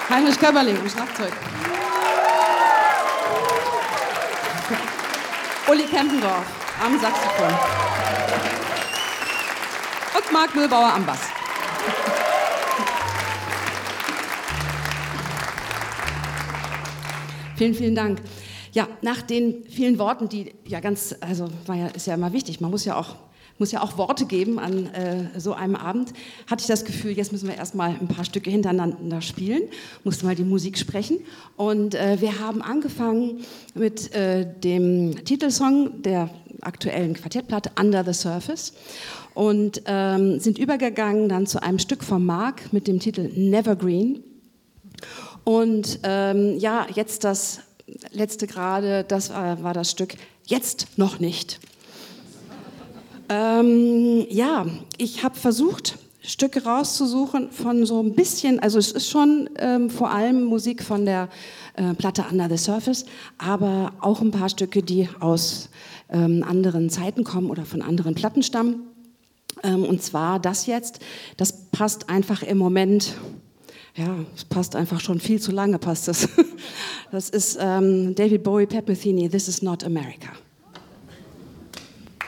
Heinrich Köberling am Schlagzeug. Uli Kempendorf am Saxophon. Und Marc Mühlbauer am Bass. Vielen, vielen Dank. Ja, nach den vielen Worten, die ja ganz, also ist ja immer wichtig, man muss ja auch Worte geben an so einem Abend, hatte ich das Gefühl, jetzt müssen wir erstmal ein paar Stücke hintereinander spielen, musste mal die Musik sprechen. Und wir haben angefangen mit dem Titelsong der aktuellen Quartettplatte Under the Surface und sind übergegangen dann zu einem Stück von Marc mit dem Titel Nevergreen. Und ja, jetzt das letzte gerade, das war das Stück Jetzt noch nicht. Ja, ich habe versucht, Stücke rauszusuchen von so ein bisschen, also es ist schon vor allem Musik von der Platte Under the Surface, aber auch ein paar Stücke, die aus anderen Zeiten kommen oder von anderen Platten stammen. Und zwar das jetzt, das passt einfach im Moment. Ja, es passt einfach schon viel zu lange, passt es. Das ist David Bowie, Pat Metheny, This is not America.